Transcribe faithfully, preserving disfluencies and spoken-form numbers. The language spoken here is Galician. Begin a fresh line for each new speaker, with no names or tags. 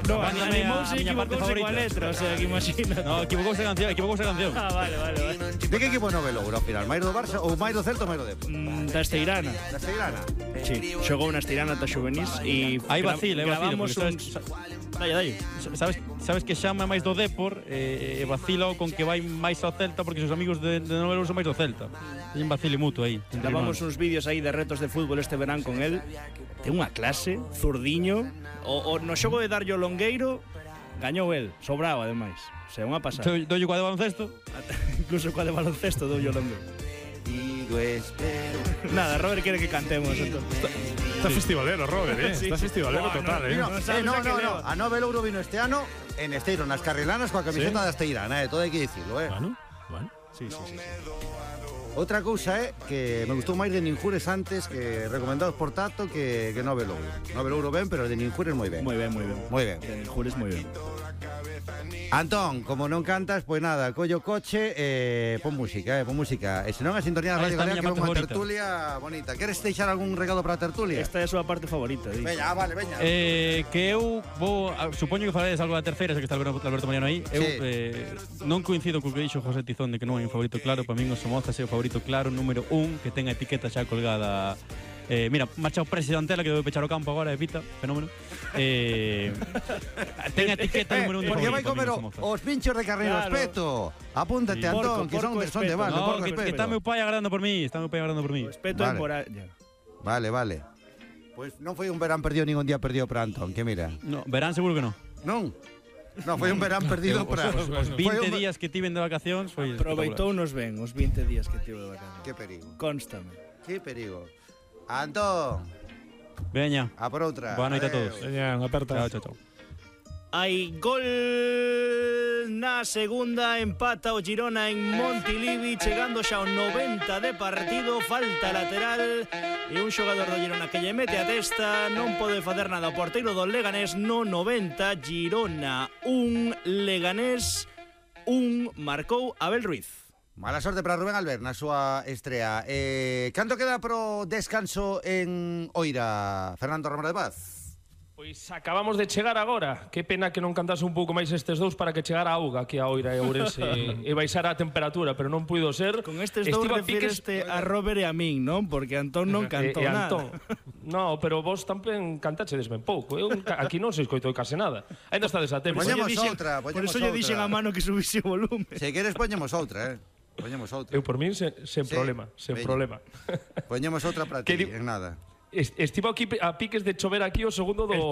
No, animouse e equivocouse coa letra, o sea, que imagina.
No, equivocouse a canción, equivocouse a canción.
Ah, vale, vale, vale.
De que equipo non ve Louro ao final? Máis do Barça ou máis do Celta ou máis do Depor?
Mm, da Esteirana.
Da Esteirana?
Sí, xogou na Esteirana ata xuvenís e
Aí vacila, aí vacila,
gravamos
porque
uns...
sabes,
Dalle, dalle.
sabes, sabes que xama máis do Depor e, e vacila con que vai máis ao Celta porque os amigos de, de Novelos son máis do Celta. Ten un vacile mutuo aí.
Gravamos uns vídeos aí de retos de fútbol este verán con él. Ten unha clase, zurdiño. O, o no xogo de darlle o longueiro, gañou el, sobrado ademais. O sea, unha pasada.
Doy coa de baloncesto.
Incluso coa de baloncesto dou o longueiro.
Digo espero.
Nada, Robert quere que cantemos entonces.
Está festivalero, Robert, eh?
Sí.
Está festivalero
No,
total,
no,
eh?
No,
Non
eh,
sabes
no,
a que
no, no.
leva.
A nove Louro vino este ano en Esteiro, nas carrilanas coa camiseta
Sí.
da Esteirana, eh, todo hai que dicirlo, eh.
Bueno, bueno.
Sí, sí, sí. sí.
Outra cousa é que me gustou máis de Ninjures antes que recomendados por Tato que, que Nove Louro. Nove Louro ben, pero de Ninjures moi ben.
Moi ben, moi ben.
Moi ben.
Ten Jures moi ben.
Antón, como non cantas, pois nada, collo o coche e eh, pon música, eh, pon música. E senón a sintonía da
Ahí
Radio
está a
Galega
miña
que é
parte
unha
favorita.
tertulia bonita. Queres deixar algún regalo para a tertulia?
Esta é a súa parte favorita, di.
Veña, ah, vale, veña.
Eh, que eu vou, a- supoño que falaredes algo da terceira, xa que está Alberto, Alberto Mariano aí. Eu
Sí.
eh, non coincido co que dixo José Tizón de que non hai un favorito claro. Para min o Somozas é o favorito claro número un, que ten a etiqueta xa colgada. Eh, mira, marcha o presidentela que debe pechar o campo agora, evita, fenómeno. Eh, ten a etiqueta
Eh,
número un de
porque
favorito
vai comer
para
o-
min o Somozas.
os pinchos de carne
Claro.
respeto. Apúntate,
Sí.
Antón,
Porco,
que son,
porco
son de
respeto.
balde,
No,
porco
que,
respeto.
que está meu pai agradando por mí, está meu pai agradando por mí.
Respeto
Vale.
en moral. Ya.
Vale, vale. Pois non foi un verán perdido ningún día perdido para Antón, que mira.
No, verán seguro que non.
Non? Non, foi un verán perdido para...
Os, os
foi
vinte
un-
días que tiven de vacacións foi
Aproveitounos ben os vinte días que tivo de vacaciones.
Que perigo,
Constame.
que perigo. Antón,
espectacular. Veña,
a por outra.
boa noite a todos.
Adeu.
Veña, unha aperta.
Chao, chao, chao.
Hai gol na segunda, empata o Girona en Montilivi, chegando xa ao noventa de partido, falta lateral e un xogador do Girona que lle mete a testa, non pode facer nada o porteiro do Leganés no noventa. Girona un, Leganés un, marcou Abel Ruiz.
Mala sorte para Rubén Albert na súa estrea. Eh, canto queda pro descanso en Oira, Fernando Ramos de Paz?
Pois acabamos de chegar agora. Que pena que non cantase un pouco máis estes dous para que chegara a auga aquí a Oira e Ourense e baixara a temperatura, pero non puido ser.
Con estes dous
Estivo a piques-
refireste a Robert e a min, non? Porque Antón non cantou
e, e
nada.
Antón. No, pero vos tamén cantachedes ben pouco. Eu ca- aquí non se escoitou case nada. Ainda estades a tempo.
Por iso
Poñemos
lle dixen-
outra,
Por
poñemos
iso lle
outra.
dixen a mano que subise o volume.
Se queres poñemos outra, eh. Poñemos outra.
Eu por min sen, sen
Sí,
problema, sen
veña.
problema.
Poñemos outra para
Que
ti,
di-
en nada.
Est- Estivo aquí a piques de chover aquí o segundo do